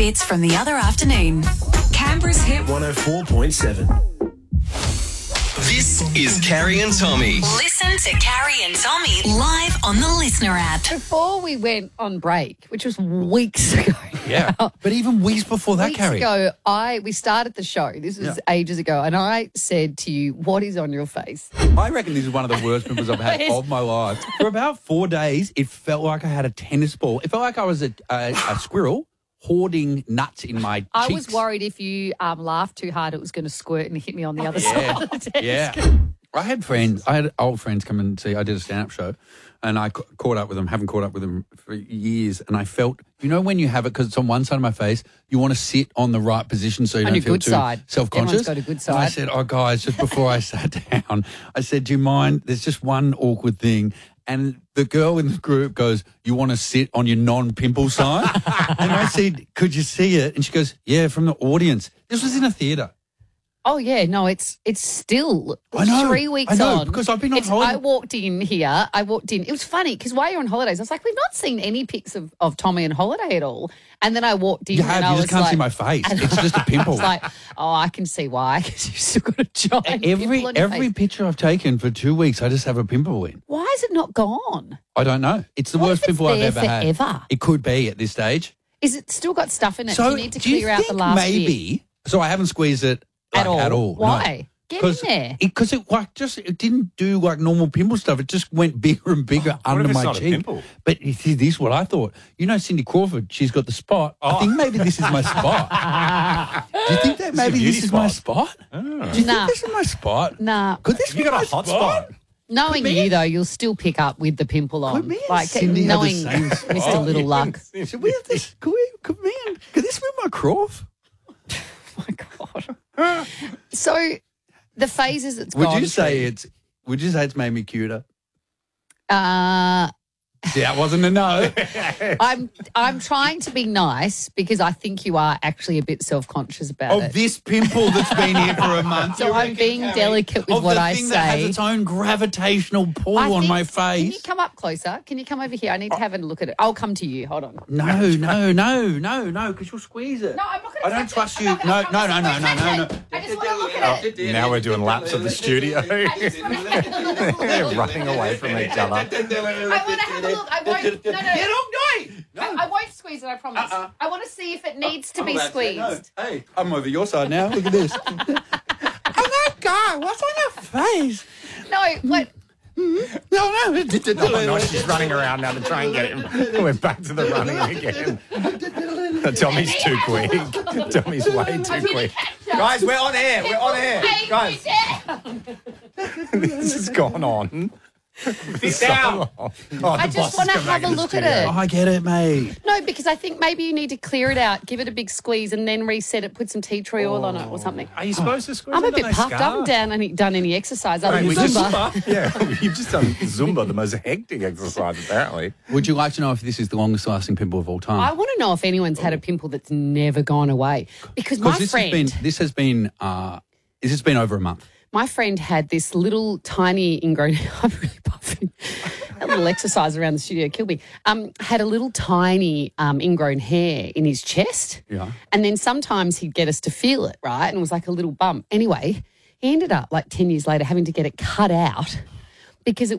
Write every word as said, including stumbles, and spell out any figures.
bits from the other afternoon. Canberra's Hit one oh four point seven. This is Carrie and Tommy. Listen to Carrie and Tommy live on the Listener app. Before we went on break, which was weeks ago. Yeah, but even weeks before that, Weeks Carrie. ago, I we started the show. This was Yeah. ages ago, and I said to you, "What is on your face?" I reckon this is one of the worst pimples I've had of my life. For about four days, it felt like I had a tennis ball. It felt like I was a, a, a squirrel hoarding nuts in my cheeks. I was worried if you um, laughed too hard, it was going to squirt and hit me on the other Yeah. side of the desk. Yeah. I had friends, I had old friends come and see, I did a stand-up show, and I ca- caught up with them, haven't caught up with them for years, and I felt, you know when you have it, because it's on one side of my face, you want to sit on the right position so you On don't your feel good too side. self-conscious. Everyone's got a good And I side. said, oh, guys, just before I sat down, I said, do you mind, there's just one awkward thing. And the girl in the group goes, you want to sit on your non-pimple side? And I said, could you see it? And she goes, yeah, from the audience. This was in a theatre. Oh yeah, no, it's it's still I know, three weeks I know, on. because I've been on It's- holiday. I walked in here. I walked in. It was funny because while you're on holidays, I was like, we've not seen any pics of, of Tommy on holiday at all. And then I walked in. You have, and I you was just can't like, see my face. and It's just a pimple. It's like, oh, I can see why because you've still got a giant Every pimple on your every face. picture I've taken for two weeks, I just have a pimple in. Why is it not gone? I don't know. It's the What worst if it's pimple I've there ever had. forever? It could be at this stage. Is it still got stuff in it? So Do you need to do you clear out the think last maybe? bit? So I haven't squeezed it like, At all? At all. Why? Get in there. Because it, like just it didn't do like normal pimple stuff. It just went bigger and bigger Oh, what under if it's my not a cheek. pimple? But you see, this is what I thought. You know, Cindy Crawford. She's got the spot. I think maybe this is my spot. Do you think that is maybe your this beauty is my spot. spot? Do you Nah. think this is my spot? Nah. Could this Have you be got my a hot spot? Knowing you, though, you'll still pick up with the pimple on. Could me and like Cindy have the knowing same Mister spot? Little Luck. Should we have this? Could we? Could me? and- Could this be my Crawf? Oh my God. So the phases it's Would gone you say through, it's? Would you say it's made me cuter? Uh, Yeah, that wasn't a no. I'm I'm trying to be nice because I think you are actually a bit self-conscious about Of it. this pimple that's been here for a month. So you I'm reckon, being Carrie? delicate with of what the I thing that has say. its own gravitational pull I on think- my Can you face. come up closer? Can you come over here? I need to have a look at it. I'll come to you. Hold on. No, no, no, no, no, because you'll squeeze it. No, I'm not going I to don't trust you. No, no, no, no, no, no, no. I just want to look at it. Now we're doing laps of the studio. I just want to have a look. They're running away from each other. I want to have a look. I won't. No, no. Get off, no. I, I won't squeeze it, I promise. Uh-uh. I want to see if it needs to I'm be about say no. squeezed. Hey, I'm over your side now. Look at this. Oh, that guy. What's on your face? No, what? No, no. Oh my gosh, she's running around now to try and get him. We're back to the running again. Tommy's too quick. Tommy's way too quick. Guys, we're on air. We're on air. Guys, this has gone on. Sit down. Oh, I just want to have a look at Oh, it. I get it, mate. No, because I think maybe you need to clear it out, give it a big squeeze, and then reset it, put some tea tree oil on it or something. Are you supposed to squeeze I'm a it? bit puffed. I haven't done any, done any exercise other than we just, Zumba. yeah, you've just done Zumba, the most hectic exercise, apparently. Would you like to know if this is the longest lasting pimple of all time? I want to know if anyone's had a pimple that's never gone away. Because my this friend, has been this has been uh, this has been over a month. my friend had this little tiny ingrown. I'm really puffing. That little exercise around the studio killed me. Um, had a little tiny um, ingrown hair in his chest. Yeah. And then sometimes he'd get us to feel it, right? And it was like a little bump. Anyway, he ended up like ten years later having to get it cut out because it